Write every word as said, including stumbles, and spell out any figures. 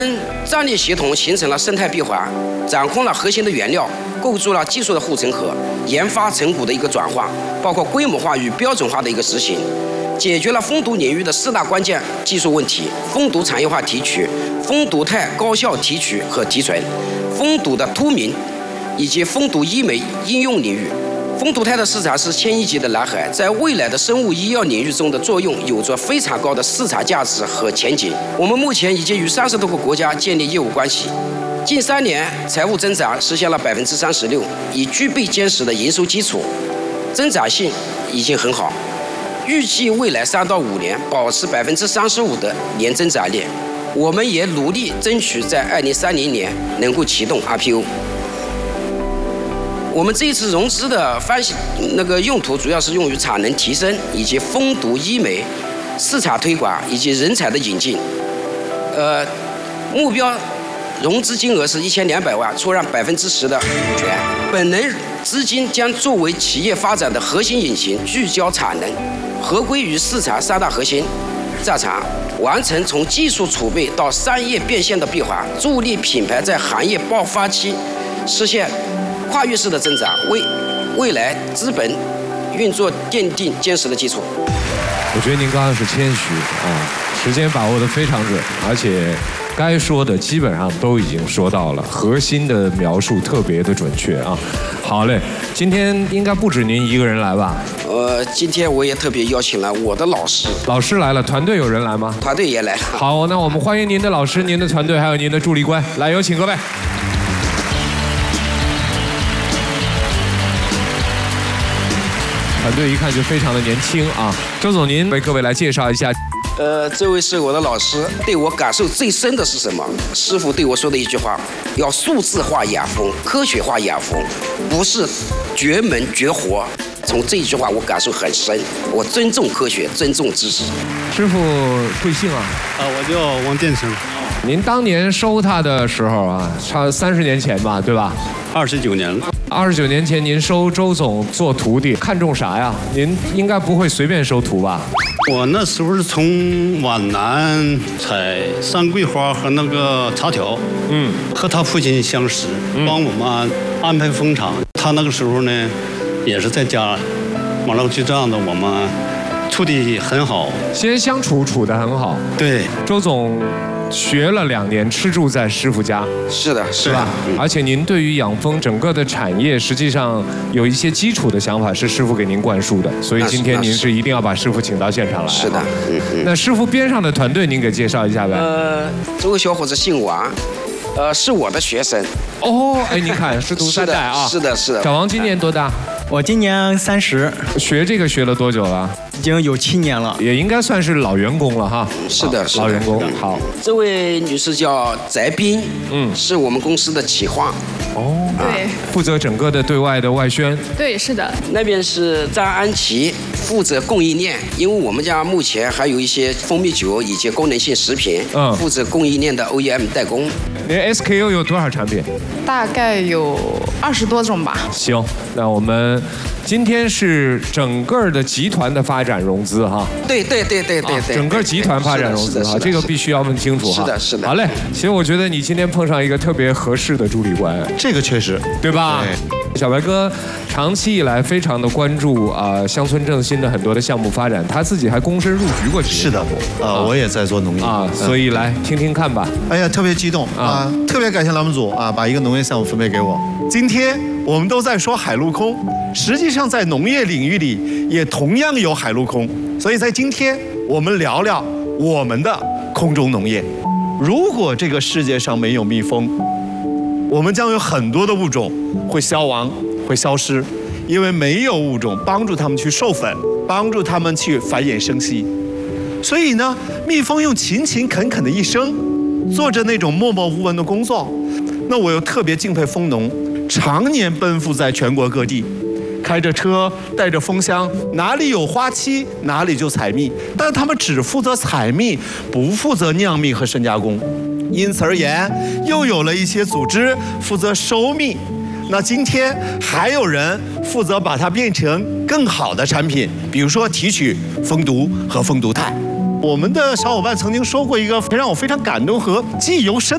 战略协同形成了生态闭环，掌控了核心的原料，构筑了技术的护城河，研发成果的一个转化，包括规模化与标准化的一个执行，解决了封毒领域的四大关键技术问题：封毒产业化提取、封毒肽高效提取和提纯、封毒的突明，以及封毒医美应用领域。封毒肽的市场是千亿级的蓝海，在未来的生物医药领域中的作用有着非常高的市场价值和前景。我们目前已经与三十多个国家建立业务关系，近三年财务增长实现了百分之三十六，已具备坚实的营收基础，增长性已经很好。预计未来三到五年保持百分之三十五的年增长率。我们也努力争取在二零三零年能够启动 I P O。我们这一次融资的翻新那个用途主要是用于产能提升以及封毒医美市场推广以及人才的引进。呃，目标融资金额是一千两百万，出让百分之十的股权。本轮资金将作为企业发展的核心引擎，聚焦产能，合规于市场三大核心战场，完成从技术储备到商业变现的闭环，助力品牌在行业爆发期实现跨越式的增长，为未来资本运作奠定坚实的基础。 我觉得您刚刚是谦虚啊，时间把握得非常准，而且该说的基本上都已经说到了，核心的描述特别的准确啊。好嘞，今天应该不止您一个人来吧？ 呃，今天我也特别邀请了我的老师。 老师来了，团队有人来吗？ 团队也来了。 好，那我们欢迎您的老师、您的团队还有您的助理官，来，有请各位。团队一看就非常的年轻啊，周总您为各位来介绍一下。 呃，这位是我的老师，对我感受最深的是什么？师傅对我说的一句话：要数字化养蜂，科学化养蜂，不是绝门绝活。从这一句话我感受很深，我尊重科学，尊重知识。 师傅贵姓啊？ 啊，我叫王建成。 您当年收他的时候啊，差三十年前吧，对吧？ 二十九年了。 二十九年前您收周总做徒弟，看中啥呀？您应该不会随便收徒吧？ 我那时候是从皖南采山桂花和那个茶条，嗯，和他父亲相识，帮我们安排蜂场。他那个时候呢，也是在家，完了就这样的，我们处的很好， 先相处处得很好。 对， 周总学了两年，吃住在师傅家。 是的， 是吧？嗯、而且您对于养蜂整个的产业，实际上有一些基础的想法是师傅给您灌输的，所以今天您是一定要把师傅请到现场来。 是的， 嗯嗯。那师傅边上的团队，您给介绍一下呗？ 呃，这位小伙子姓王，呃，是我的学生。 哦，哎，您看，师徒三代啊。 是的，是的。 小王今年多大？ 我今年三十。 学这个学了多久了？ 已经有七年了， 也应该算是老员工了哈。 是的，是的， 老员工。好， 这位女士叫翟斌，嗯，是我们公司的企划。 哦， 对， 负责整个的对外的外宣。 对，是的。 那边是张安琪，负责供应链，因为我们家目前还有一些蜂蜜酒以及功能性食品，嗯，负责供应链的 O E M 代工。 您 S K U 有多少产品？ 大概有二十多种吧。 行，那我们今天是整个的集团的发展融资哈。 对对对对对对， 整个集团发展融资哈，这个必须要问清楚哈。 是的，是的。 好嘞，其实我觉得你今天碰上一个特别合适的助理官， 这个确实， 对吧？对。小白哥长期以来非常的关注啊乡村振兴的很多的项目发展，他自己还躬身入局过去。 是的，呃，我也在做农业啊，所以来听听看吧。 哎呀，特别激动啊！特别感谢栏目组啊，把一个农业项目分配给我。今天我们都在说海陆空，实际上在农业领域里也同样有海陆空，所以在今天我们聊聊我们的空中农业。如果这个世界上没有蜜蜂，我们将有很多的物种会消亡、会消失，因为没有物种帮助它们去授粉，帮助它们去繁衍生息。所以呢，蜜蜂用勤勤恳恳的一生，做着那种默默无闻的工作。那我又特别敬佩蜂农，常年奔赴在全国各地，开着车，带着蜂箱，哪里有花期，哪里就采蜜。但他们只负责采蜜，不负责酿蜜和深加工。因此而言，又有了一些组织负责收蜜。那今天还有人负责把它变成更好的产品，比如说提取蜂毒和蜂毒肽。我们的小伙伴曾经说过一个让我非常感动和记忆犹深